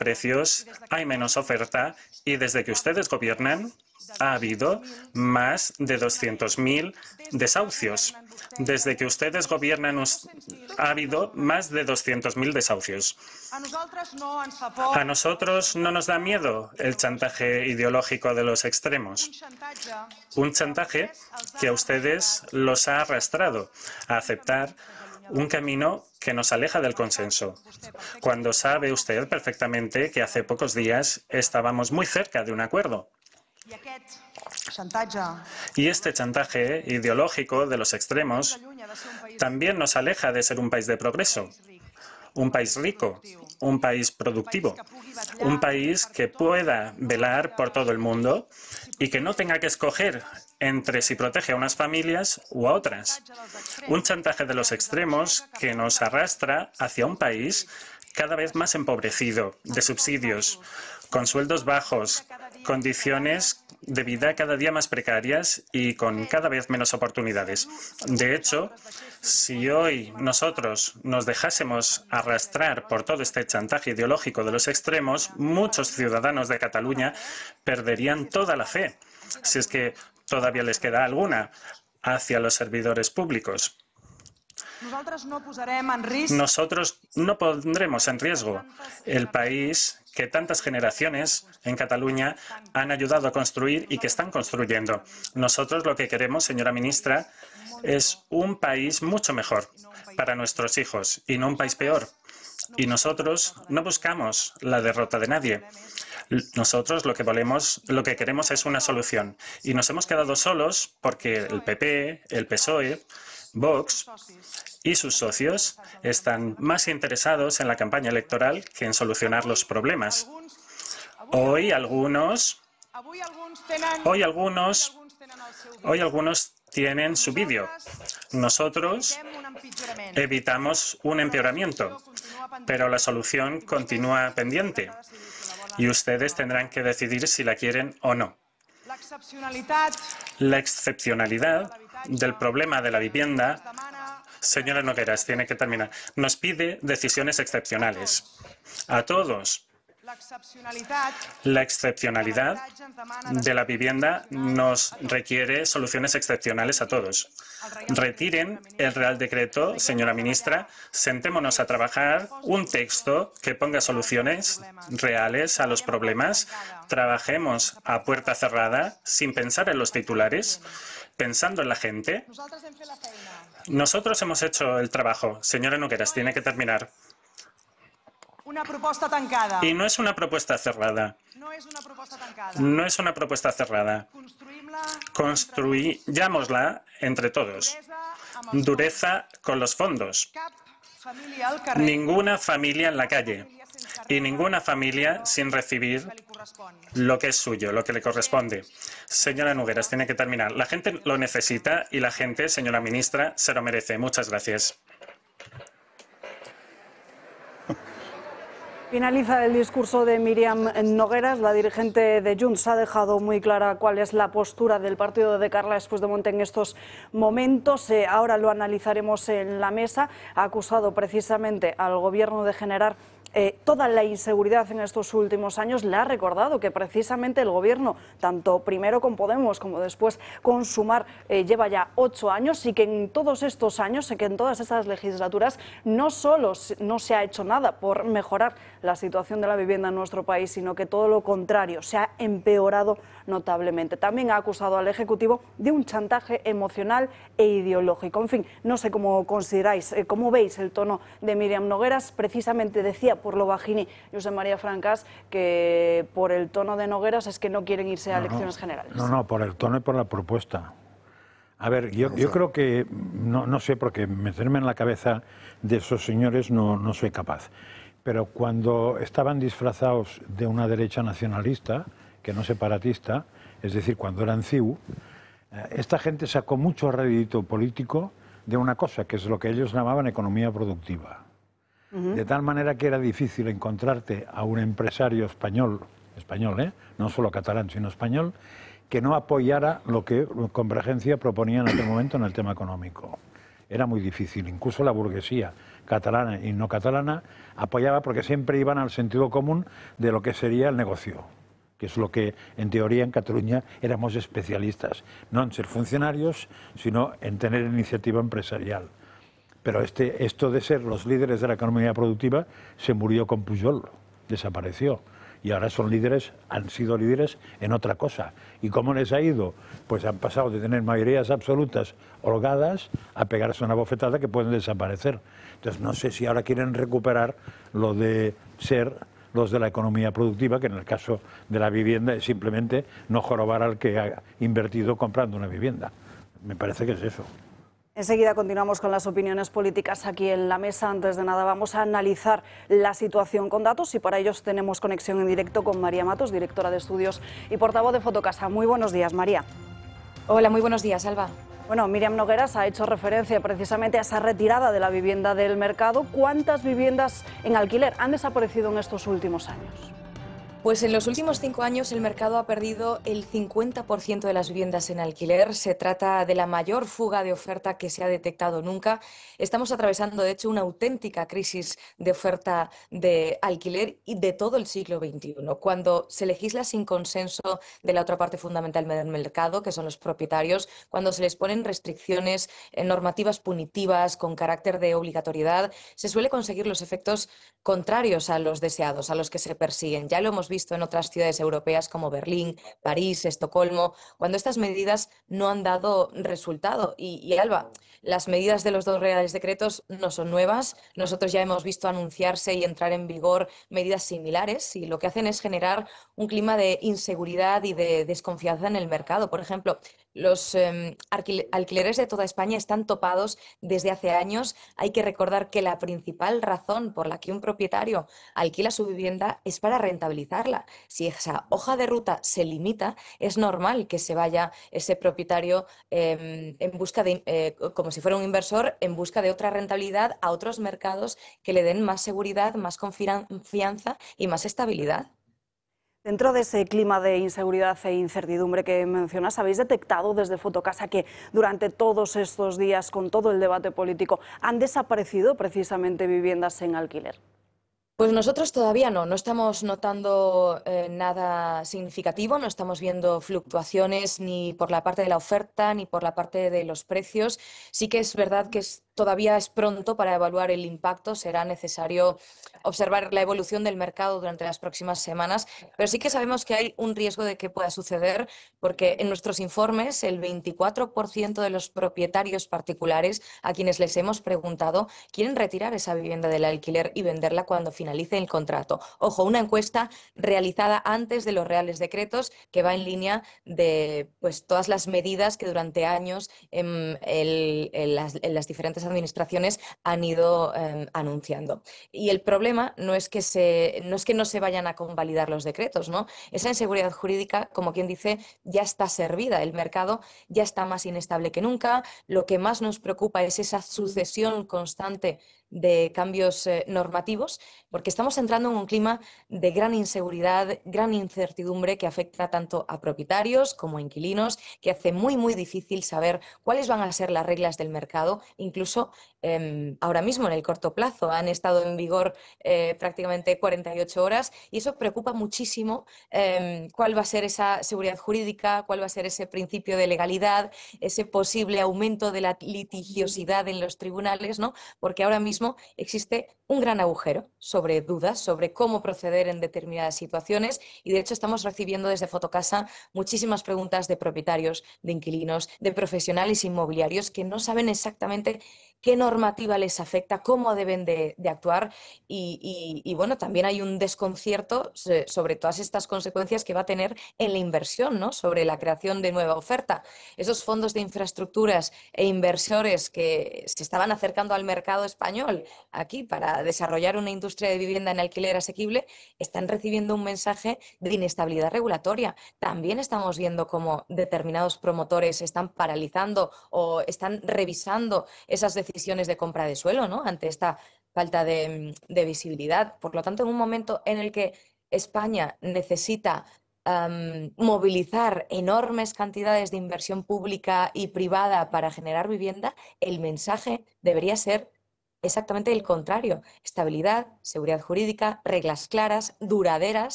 precios, hay menos oferta y desde que ustedes gobiernan ha habido más de 200.000 desahucios. Desde que ustedes gobiernan ha habido más de 200.000 desahucios. A nosotros no nos da miedo el chantaje ideológico de los extremos. Un chantaje que a ustedes los ha arrastrado a aceptar un camino que nos aleja del consenso, cuando sabe usted perfectamente que hace pocos días estábamos muy cerca de un acuerdo. Y este chantaje ideológico de los extremos también nos aleja de ser un país de progreso, un país rico, un país productivo, un país que pueda velar por todo el mundo y que no tenga que escoger entre si protege a unas familias u a otras. Un chantaje de los extremos que nos arrastra hacia un país cada vez más empobrecido, de subsidios, con sueldos bajos, condiciones de vida cada día más precarias y con cada vez menos oportunidades. De hecho, si hoy nosotros nos dejásemos arrastrar por todo este chantaje ideológico de los extremos, muchos ciudadanos de Cataluña perderían toda la fe, si es que todavía les queda alguna, hacia los servidores públicos. Nosotros no pondremos en riesgo el país que tantas generaciones en Cataluña han ayudado a construir y que están construyendo. Nosotros lo que queremos, señora ministra, es un país mucho mejor para nuestros hijos y no un país peor. Y nosotros no buscamos la derrota de nadie. Nosotros lo que queremos es una solución. Y nos hemos quedado solos porque el PP, el PSOE, Vox y sus socios están más interesados en la campaña electoral que en solucionar los problemas. Hoy algunos tienen su vídeo. Nosotros evitamos un empeoramiento, pero la solución continúa pendiente y ustedes tendrán que decidir si la quieren o no. La excepcionalidad del problema de la vivienda, señora Nogueras, tiene que terminar, nos pide decisiones excepcionales. A todos. La excepcionalidad de la vivienda nos requiere soluciones excepcionales a todos. Retiren el Real Decreto, señora ministra, sentémonos a trabajar un texto que ponga soluciones reales a los problemas, trabajemos a puerta cerrada, sin pensar en los titulares, pensando en la gente. Nosotros hemos hecho el trabajo. Señora Nogueras, tiene que terminar. Una propuesta tancada. Y no es una propuesta cerrada. No es una propuesta cerrada. Construyámosla entre todos. Dureza con los fondos. Ninguna familia en la calle y ninguna familia sin recibir lo que es suyo, lo que le corresponde. Señora Nogueras, tiene que terminar. La gente lo necesita y la gente, señora ministra, se lo merece. Muchas gracias. Finaliza el discurso de Míriam Nogueras. La dirigente de Junts ha dejado muy clara cuál es la postura del partido de Carles Puigdemont en estos momentos. Ahora lo analizaremos en la mesa. Ha acusado precisamente al Gobierno de generar toda la inseguridad en estos últimos años. Le ha recordado que precisamente el Gobierno, tanto primero con Podemos como después con Sumar, lleva ya 8 años y que en todos estos años, que en todas estas legislaturas, no solo no se ha hecho nada por mejorar la situación de la vivienda en nuestro país, sino que todo lo contrario, se ha empeorado notablemente. También ha acusado al Ejecutivo de un chantaje emocional e ideológico. En fin, no sé cómo consideráis, cómo veis el tono de Míriam Nogueras. Precisamente decía por lo bajini Josep María Francas que por el tono de Nogueras es que no quieren irse a elecciones generales. No, por el tono y por la propuesta. A ver, yo creo que, no sé, porque meterme en la cabeza de esos señores no soy capaz. Pero cuando estaban disfrazados de una derecha nacionalista, que no separatista, es decir, cuando eran CIU, esta gente sacó mucho rédito político de una cosa, que es lo que ellos llamaban economía productiva. De tal manera que era difícil encontrarte a un empresario español, no solo catalán, sino español, que no apoyara lo que Convergencia proponía en aquel momento en el tema económico. Era muy difícil, incluso la burguesía, catalana y no catalana, apoyaba porque siempre iban al sentido común de lo que sería el negocio, que es lo que en teoría en Cataluña éramos especialistas, no en ser funcionarios, sino en tener iniciativa empresarial. Pero esto de ser los líderes de la economía productiva se murió con Pujol, desapareció. Y ahora han sido líderes en otra cosa. ¿Y cómo les ha ido? Pues han pasado de tener mayorías absolutas holgadas a pegarse una bofetada que pueden desaparecer. Entonces no sé si ahora quieren recuperar lo de ser los de la economía productiva, que en el caso de la vivienda es simplemente no jorobar al que ha invertido comprando una vivienda. Me parece que es eso. Enseguida continuamos con las opiniones políticas aquí en la mesa. Antes de nada vamos a analizar la situación con datos y para ello tenemos conexión en directo con María Matos, directora de estudios y portavoz de Fotocasa. Muy buenos días, María. Hola, muy buenos días, Alba. Bueno, Míriam Nogueras ha hecho referencia precisamente a esa retirada de la vivienda del mercado. ¿Cuántas viviendas en alquiler han desaparecido en estos últimos años? Pues en los últimos 5 años el mercado ha perdido el 50% de las viviendas en alquiler. Se trata de la mayor fuga de oferta que se ha detectado nunca. Estamos atravesando, de hecho, una auténtica crisis de oferta de alquiler y de todo el siglo XXI. Cuando se legisla sin consenso de la otra parte fundamental del mercado, que son los propietarios, cuando se les ponen restricciones normativas punitivas con carácter de obligatoriedad, se suele conseguir los efectos contrarios a los deseados, a los que se persiguen. Ya lo hemos visto en otras ciudades europeas como Berlín, París, Estocolmo, cuando estas medidas no han dado resultado. Y Alba, las medidas de los 2 reales decretos no son nuevas. Nosotros ya hemos visto anunciarse y entrar en vigor medidas similares y lo que hacen es generar un clima de inseguridad y de desconfianza en el mercado. Por ejemplo, los alquileres de toda España están topados desde hace años. Hay que recordar que la principal razón por la que un propietario alquila su vivienda es para rentabilizarla. Si esa hoja de ruta se limita, es normal que se vaya ese propietario en busca de, como si fuera un inversor, en busca de otra rentabilidad a otros mercados que le den más seguridad, más confianza y más estabilidad. Dentro de ese clima de inseguridad e incertidumbre que mencionas, ¿habéis detectado desde Fotocasa que durante todos estos días, con todo el debate político, han desaparecido precisamente viviendas en alquiler? Pues nosotros todavía no estamos notando nada significativo, no estamos viendo fluctuaciones ni por la parte de la oferta ni por la parte de los precios. Sí que es verdad que todavía es pronto para evaluar el impacto, será necesario observar la evolución del mercado durante las próximas semanas, pero sí que sabemos que hay un riesgo de que pueda suceder porque en nuestros informes el 24% de los propietarios particulares a quienes les hemos preguntado quieren retirar esa vivienda del alquiler y venderla cuando finalice el contrato. Ojo, una encuesta realizada antes de los reales decretos que va en línea de todas las medidas que durante años en las diferentes administraciones han ido anunciando. Y el problema no es que no se vayan a convalidar los decretos, ¿no? Esa inseguridad jurídica, como quien dice, ya está servida. El mercado ya está más inestable que nunca. Lo que más nos preocupa es esa sucesión constante de cambios normativos, porque estamos entrando en un clima de gran inseguridad, gran incertidumbre que afecta tanto a propietarios como a inquilinos, que hace muy difícil saber cuáles van a ser las reglas del mercado. Incluso ahora mismo, en el corto plazo, han estado en vigor prácticamente 48 horas y eso preocupa muchísimo cuál va a ser esa seguridad jurídica, cuál va a ser ese principio de legalidad, ese posible aumento de la litigiosidad en los tribunales, ¿no? Porque ahora mismo existe un gran agujero sobre dudas, sobre cómo proceder en determinadas situaciones y de hecho estamos recibiendo desde Fotocasa muchísimas preguntas de propietarios, de inquilinos, de profesionales inmobiliarios que no saben exactamente qué normativa les afecta, cómo deben de actuar y bueno, también hay un desconcierto sobre todas estas consecuencias que va a tener en la inversión, ¿no? Sobre la creación de nueva oferta. Esos fondos de infraestructuras e inversores que se estaban acercando al mercado español aquí para desarrollar una industria de vivienda en alquiler asequible están recibiendo un mensaje de inestabilidad regulatoria. También estamos viendo cómo determinados promotores están paralizando o están revisando esas decisiones de compra de suelo, ¿no? Ante esta falta de visibilidad. Por lo tanto, en un momento en el que España necesita movilizar enormes cantidades de inversión pública y privada para generar vivienda, el mensaje debería ser exactamente el contrario. Estabilidad, seguridad jurídica, reglas claras, duraderas.